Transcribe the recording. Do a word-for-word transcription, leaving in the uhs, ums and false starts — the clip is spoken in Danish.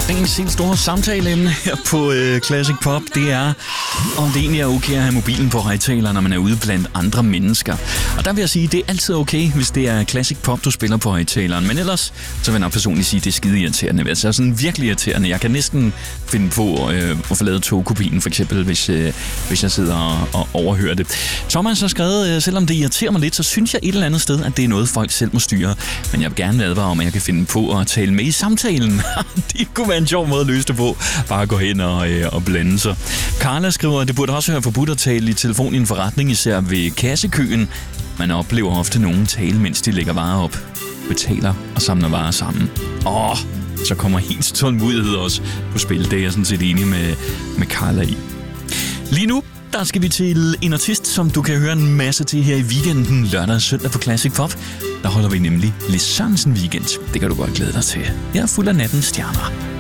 Dagens helt store samtaleemne her på øh, Classic Pop, det er, om det egentlig er okay at have mobilen på højtaler, når man er ude blandt andre mennesker. Og der vil jeg sige, det er altid okay, hvis det er Classic Pop, du spiller på højtaleren. Men ellers, så vil jeg nok personligt sige, det er skide irriterende. Altså sådan virkelig irriterende. Jeg kan næsten finde på øh, at få lavet togkopien, for eksempel, hvis, øh, hvis jeg sidder og, og overhører det. Thomas har skrevet, øh, selvom det irriterer mig lidt, så synes jeg et eller andet sted, at det er noget, folk selv må styre. Men jeg vil gerne advare om, at jeg kan finde på at tale med i samtalen. Det kunne være en sjov måde at løse det på. Bare gå hen og, øh, og blande sig. Carla skriver, at det burde også være forbudt at tale i telefon i en forretning, især ved kassekøen. Man oplever ofte nogen tale, mens de lægger varer op, betaler og samler varer sammen. Åh, så kommer helt tålmodighed også på spil. Det er jeg sådan set enig med, med Carla i. Lige nu, der skal vi til en artist, som du kan høre en masse til her i weekenden, lørdag og søndag på Classic Pop. Der holder vi nemlig Lis Sørensen Weekend. Det kan du godt glæde dig til. Jeg er fuld af nattens stjerner.